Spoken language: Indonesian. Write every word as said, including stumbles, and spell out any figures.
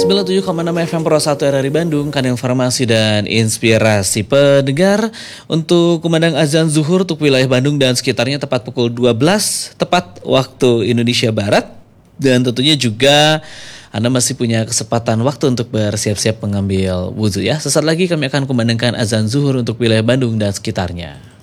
sembilan puluh tujuh koma enam F M Pro satu R R I Bandung, kan informasi dan inspirasi pendengar. Untuk kumandang azan zuhur untuk wilayah Bandung dan sekitarnya tepat pukul dua belas tepat waktu Indonesia Barat. Dan tentunya juga Anda masih punya kesempatan waktu untuk bersiap-siap mengambil wudhu ya. Sesaat lagi kami akan kumandangkan azan zuhur untuk wilayah Bandung dan sekitarnya.